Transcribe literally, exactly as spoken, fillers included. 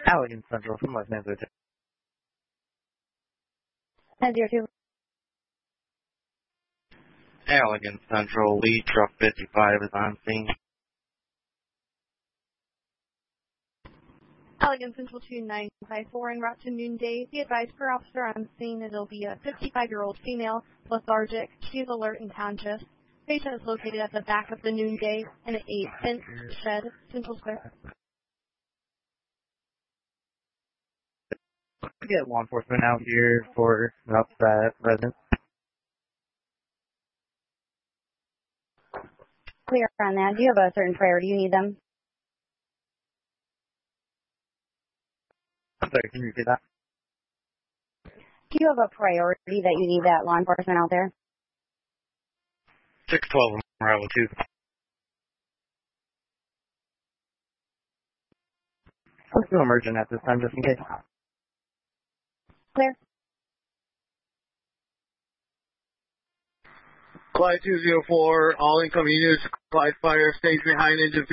Allegan Central from West Manzo. ten zero two. Allegan Central, lead truck fifty-five is on scene. Allegan Central two nine five four en route to Noonday. Be advised per officer on scene it'll be a fifty-five-year-old female, lethargic. She is alert and conscious. Patient is located at the back of the Noonday in a tent shed, Central Square. Get law enforcement out here for help that resident. Clear on that. Do you have a certain priority you need them? I'm sorry, can you repeat that? Do you have a priority that you need that law enforcement out there? six twelve Bravo two. Let's do emergent at this time just in case. Clear. Clyde two zero four, all incoming units, Clyde Fire, stage behind engine